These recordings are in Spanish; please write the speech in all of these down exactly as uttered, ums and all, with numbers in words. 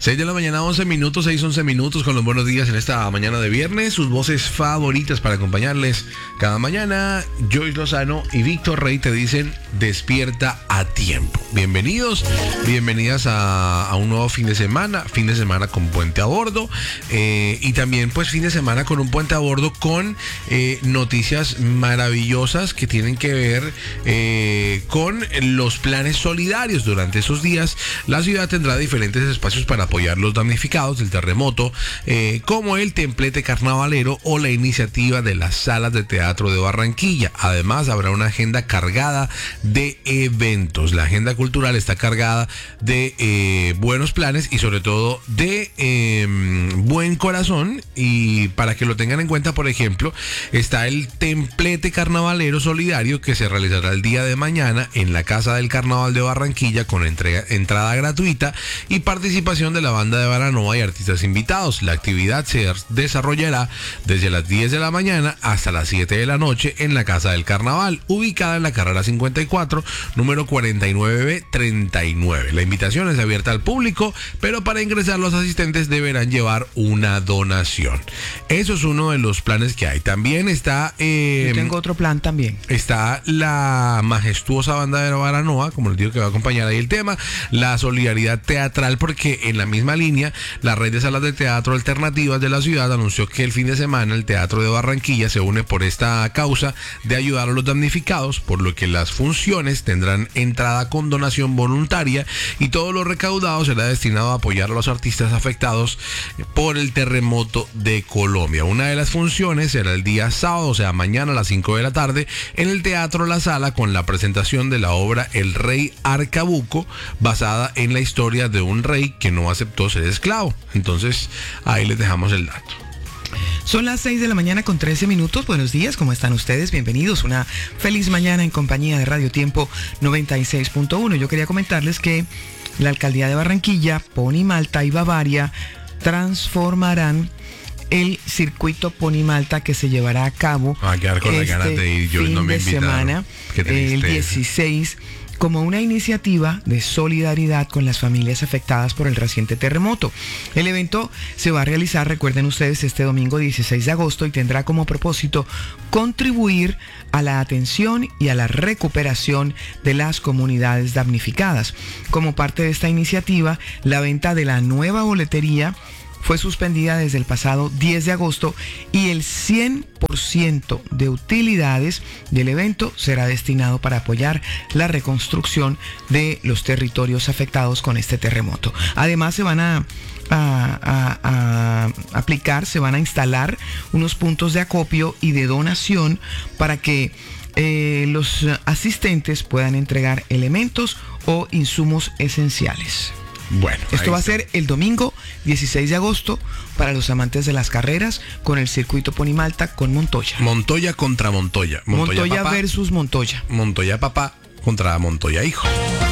seis de la mañana, once minutos, seis, once minutos con los buenos días en esta mañana de viernes. Sus voces favoritas para acompañarles cada mañana. Joyce Lozano y Víctor Rey te dicen despierta a tiempo. Bienvenidos, bienvenidas a, a un nuevo fin de semana, fin de semana con puente a bordo eh, y también pues fin de semana con un puente a bordo con eh, noticias maravillosas que tienen que ver eh, con los planes solidarios. Durante esos días la ciudad tendrá diferentes espacios para apoyar los damnificados del terremoto, eh, como el templete carnavalero o la iniciativa de las salas de teatro de Barranquilla. Además, habrá una agenda cargada de eventos. La agenda cultural está cargada de eh, buenos planes y sobre todo de eh, buen corazón. Y para que lo tengan en cuenta, por ejemplo, está el templete carnavalero solidario que se realizará el día de mañana en la Casa del Carnaval de Barranquilla con entrega, entrada gratuita y participación de la banda de Baranoa y artistas invitados. La actividad se desarrollará desde las diez de la mañana hasta las siete de la noche en la Casa del Carnaval, ubicada en la carrera cincuenta y cuatro, número cuarenta y nueve B treinta y nueve. La invitación es abierta al público, pero para ingresar los asistentes deberán llevar una donación. Eso es uno de los planes que hay. También está... Eh, Yo tengo otro plan también. Está la majestuosa banda de Baranoa, como les digo, que va a acompañar ahí el tema, la solidaridad teatral, porque en la misma línea, la red de salas de teatro alternativas de la ciudad anunció que el fin de semana el Teatro de Barranquilla se une por esta causa de ayudar a los damnificados, por lo que las funciones tendrán entrada con donación voluntaria y todo lo recaudado será destinado a apoyar a los artistas afectados por el terremoto de Colombia. Una de las funciones será el día sábado, o sea, mañana a las cinco de la tarde, en el Teatro La Sala con la presentación de la obra El Rey Arcabuco, basada en la historia de un rey que no aceptó ser esclavo. Entonces, ahí les dejamos el dato. Son las seis de la mañana con trece minutos. Buenos días, ¿cómo están ustedes? Bienvenidos. Una feliz mañana en compañía de Radio Tiempo noventa y seis punto uno. Yo quería comentarles que la alcaldía de Barranquilla, Pony Malta y Bavaria transformarán el circuito Pony Malta que se llevará a cabo ah, quedar con este las ganas de ir. Yo fin no me de semana, el dieciséis, como una iniciativa de solidaridad con las familias afectadas por el reciente terremoto. El evento se va a realizar, recuerden ustedes, este domingo dieciséis de agosto y tendrá como propósito contribuir a la atención y a la recuperación de las comunidades damnificadas. Como parte de esta iniciativa, la venta de la nueva boletería fue suspendida desde el pasado diez de agosto y el cien por ciento de utilidades del evento será destinado para apoyar la reconstrucción de los territorios afectados con este terremoto. Además, se van a, a, a, a aplicar, se van a instalar unos puntos de acopio y de donación para que eh, los asistentes puedan entregar elementos o insumos esenciales. Bueno, esto va a ser el domingo dieciséis de agosto para los amantes de las carreras con el circuito Pony Malta con Montoya. Montoya contra Montoya. Montoya, Montoya papá, versus Montoya. Montoya papá contra Montoya hijo.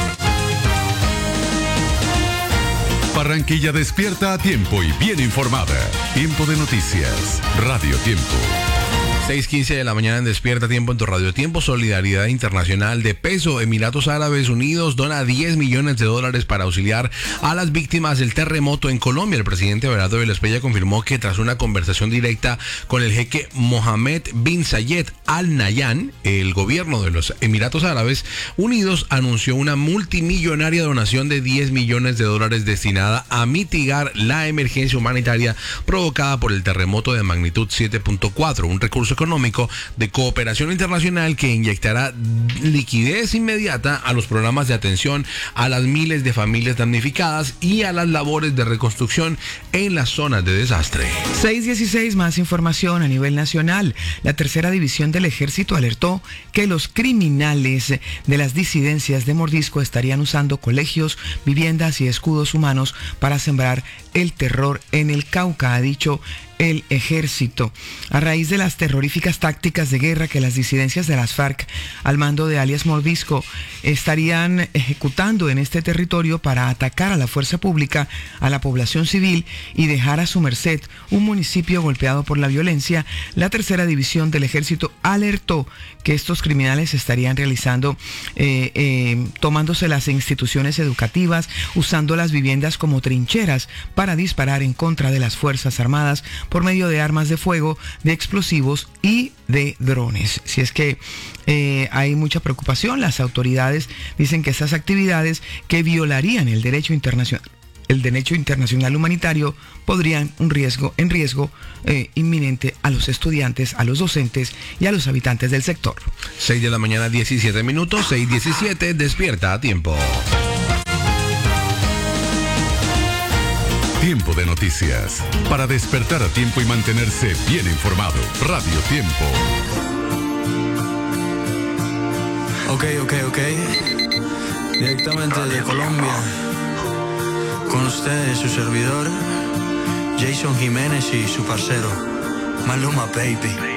Barranquilla despierta a tiempo y bien informada. Tiempo de noticias. Radio Tiempo. seis quince de la mañana en Despierta Tiempo en tu Radio Tiempo. Solidaridad Internacional de Peso. Emiratos Árabes Unidos dona diez millones de dólares para auxiliar a las víctimas del terremoto en Colombia. El presidente Abelardo Vélez confirmó que tras una conversación directa con el jeque Mohammed bin Zayed Al Nahyan, el gobierno de los Emiratos Árabes Unidos anunció una multimillonaria donación de diez millones de dólares destinada a mitigar la emergencia humanitaria provocada por el terremoto de magnitud siete punto cuatro, un recurso económico de cooperación internacional que inyectará liquidez inmediata a los programas de atención a las miles de familias damnificadas y a las labores de reconstrucción en las zonas de desastre. seis dieciséis, más información a nivel nacional. La tercera división del ejército alertó que los criminales de las disidencias de Mordisco estarían usando colegios, viviendas y escudos humanos para sembrar el terror en el Cauca, ha dicho el ejército. A raíz de las terroríficas tácticas de guerra que las disidencias de las FARC, al mando de alias Mordisco, estarían ejecutando en este territorio para atacar a la fuerza pública, a la población civil y dejar a su merced un municipio golpeado por la violencia, la tercera división del ejército alertó que estos criminales estarían realizando, eh, eh, tomándose las instituciones educativas, usando las viviendas como trincheras para disparar en contra de las Fuerzas Armadas por medio de armas de fuego, de explosivos y de drones. Si es que eh, hay mucha preocupación, las autoridades dicen que estas actividades que violarían el derecho internacional, el derecho internacional humanitario, podrían un riesgo, en riesgo eh, inminente a los estudiantes, a los docentes y a los habitantes del sector. seis de la mañana, diecisiete minutos, seis diecisiete, despierta a tiempo. Tiempo de noticias. Para despertar a tiempo y mantenerse bien informado. Radio Tiempo. Ok, ok, ok. Directamente de Colombia. Con ustedes, su servidor, Jason Jiménez y su parcero, Maluma Baby.